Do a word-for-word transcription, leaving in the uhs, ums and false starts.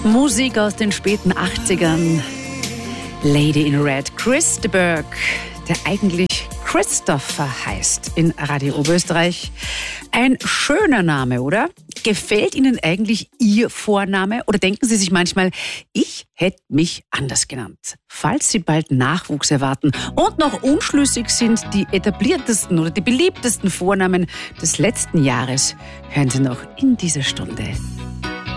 Musik aus den späten achtzigern. Lady in Red, Chris de Burgh, der eigentlich Christopher heißt in Radio Oberösterreich. Ein schöner Name, oder? Gefällt Ihnen eigentlich Ihr Vorname? Oder denken Sie sich manchmal, ich hätte mich anders genannt? Falls Sie bald Nachwuchs erwarten und noch unschlüssig sind, die etabliertesten oder die beliebtesten Vornamen des letzten Jahres, hören Sie noch in dieser Stunde